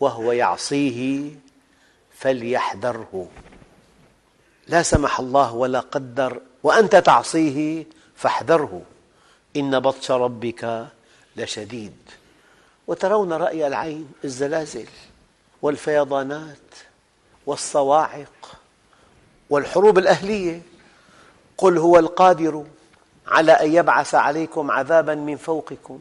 وهو يعصيه فليحذره. لا سمح الله ولا قدر وأنت تعصيه فاحذره، إن بطش ربك لشديد. وترون رأي العين الزلازل والفيضانات والصواعق والحروب الأهلية. قل هو القادر على أن يبعث عليكم عذابا من فوقكم.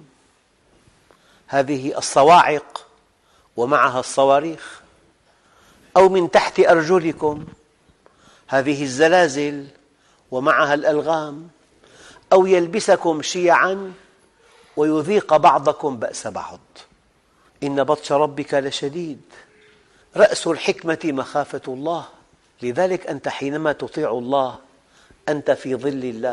هذه الصواعق ومعها الصواريخ، أو من تحت أرجلكم. هذه الزلازل ومعها الألغام، أو يلبسكم شيعاً ويذيق بعضكم بأس بعض. إن بطش ربك لشديد. رأس الحكمة مخافة الله. لذلك أنت حينما تطيع الله أنت في ظل الله،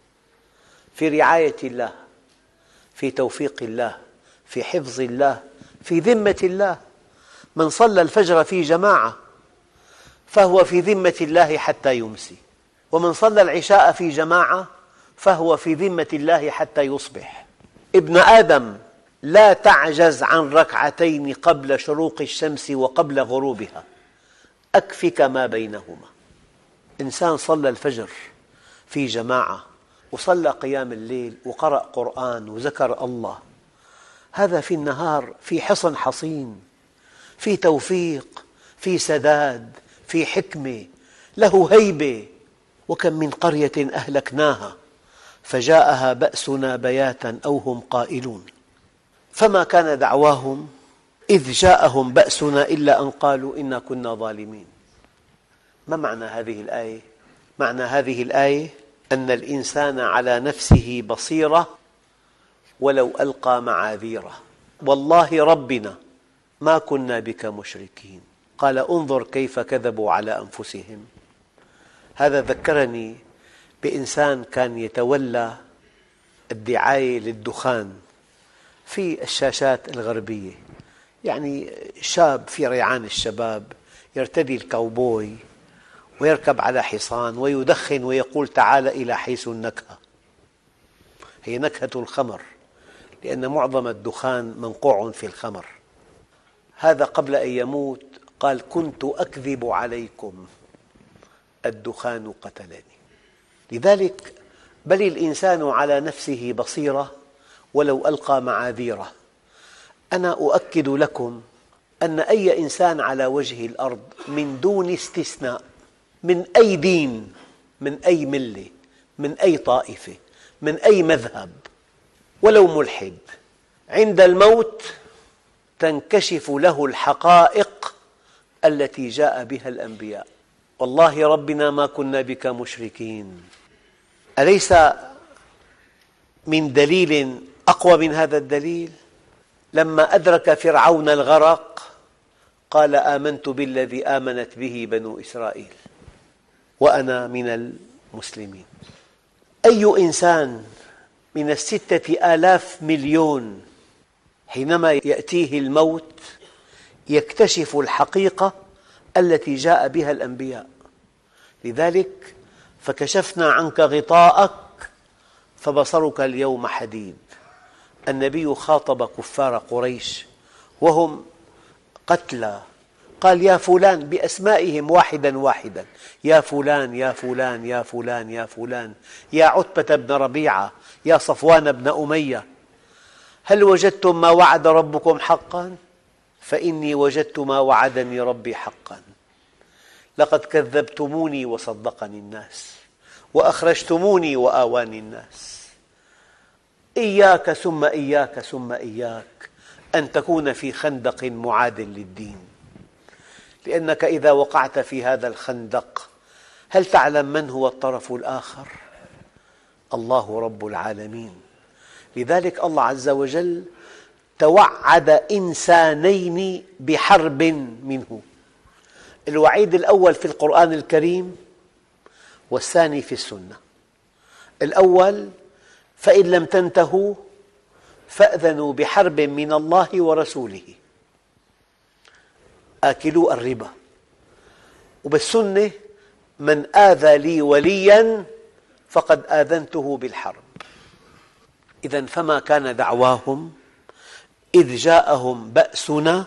في رعاية الله، في توفيق الله، في حفظ الله، في ذمة الله. من صلى الفجر في جماعة فهو في ذمة الله حتى يمسي، ومن صلى العشاء في جماعة فهو في ذمة الله حتى يصبح. ابن آدم، لا تعجز عن ركعتين قبل شروق الشمس وقبل غروبها، أكفك ما بينهما. إنسان صلى الفجر في جماعة وصلى قيام الليل وقرأ قرآن وذكر الله، هذا في النهار في حصن حصين، في توفيق، في سداد، في حكمة، له هيبة. وكم من قرية أهلكناها فجاءها بأسنا بياتا أو هم قائلون، فما كان دعواهم إذ جاءهم بأسنا إلا أن قالوا إنا كنا ظالمين. ما معنى هذه الآية؟ معنى هذه الآية أن الإنسان على نفسه بصيرة ولو ألقى معاذيره. والله ربنا ما كنا بك مشركين. قال انظر كيف كذبوا على أنفسهم. هذا ذكرني بإنسان كان يتولى الدعاية للدخان في الشاشات الغربية، يعني شاب في ريعان الشباب يرتدي الكاوبوي ويركب على حصان ويدخن ويقول تعال إلى حيث النكهة. هي نكهة الخمر، لأن معظم الدخان منقوع في الخمر. هذا قبل أن يموت قال كنت أكذب عليكم الدخان قتلني. لذلك بل الإنسان على نفسه بصيرة ولو ألقى معاذيره. أنا أؤكد لكم أن أي إنسان على وجه الأرض من دون استثناء، من أي دين، من أي ملة، من أي طائفة، من أي مذهب، ولو ملحد، عند الموت تنكشف له الحقائق التي جاء بها الأنبياء. والله ربنا ما كنا بك مشركين. أليس من دليل أقوى من هذا الدليل؟ لما أدرك فرعون الغرق قال آمنت بالذي آمنت به بنو إسرائيل وأنا من المسلمين. أي إنسان من 6,000 مليون حينما يأتيه الموت يكتشف الحقيقة التي جاء بها الأنبياء. لذلك فكشفنا عنك غطاءك فبصرك اليوم حديد. النبي خاطب كفار قريش وهم قتلى، قال يا فلان بأسمائهم واحدا واحدا، يا فلان يا فلان يا فلان يا فلان، يا عتبة بن ربيعة، يا صفوان بن أمية، هل وجدتم ما وعد ربكم حقا؟ فإني وجدت ما وعدني ربي حقا. لقد كذبتموني وصدقني الناس، وأخرجتموني وآواني الناس. إياك ثم إياك ثم إياك أن تكون في خندق معاد للدين، لأنك إذا وقعت في هذا الخندق هل تعلم من هو الطرف الآخر؟ الله رب العالمين. لذلك الله عز وجل توعد إنسانين بحرب منه. الوعيد الأول في القرآن الكريم والثاني في السنة. الأول فإن لم تنتهوا فأذنوا بحرب من الله ورسوله، آكلوا الربا. وبالسنة من آذى لي وليا فقد آذنته بالحرب. إذن فما كان دعواهم إذ جاءهم بأسنا